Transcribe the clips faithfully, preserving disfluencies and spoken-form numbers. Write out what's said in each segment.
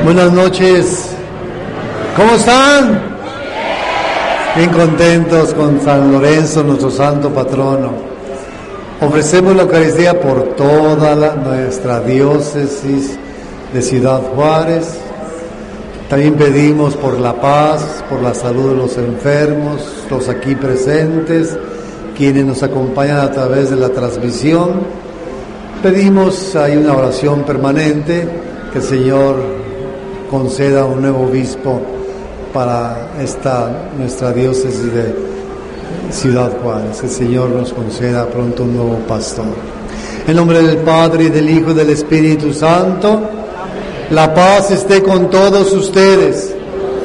Buenas noches. ¿Cómo están? Bien contentos con San Lorenzo, nuestro santo patrono. Ofrecemos la Eucaristía por toda la, nuestra diócesis de Ciudad Juárez. También pedimos por la paz, por la salud de los enfermos, los aquí presentes, quienes nos acompañan a través de la transmisión. Pedimos, hay una oración permanente, que el Señor conceda un nuevo obispo para esta nuestra diócesis de Ciudad Juárez. El Señor nos conceda pronto un nuevo pastor. En nombre del Padre, y del Hijo, y del Espíritu Santo, la paz esté con todos ustedes.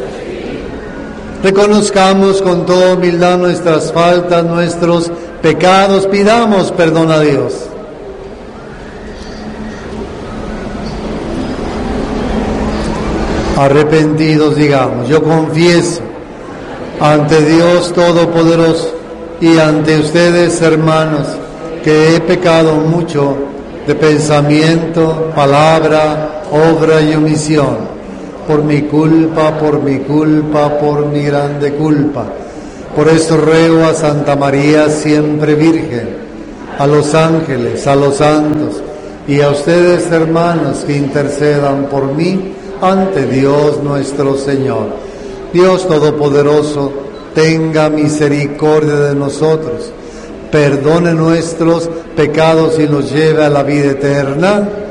Reconozcamos con toda humildad nuestras faltas, nuestros pecados, pidamos perdón a Dios. Arrepentidos digamos, yo confieso ante Dios Todopoderoso y ante ustedes, hermanos, que he pecado mucho de pensamiento, palabra, obra y omisión, por mi culpa, por mi culpa, por mi grande culpa. Por eso ruego a Santa María siempre Virgen, a los ángeles, a los santos y a ustedes, hermanos, que intercedan por mí ante Dios nuestro Señor. Dios Todopoderoso, tenga misericordia de nosotros, perdone nuestros pecados y nos lleve a la vida eterna.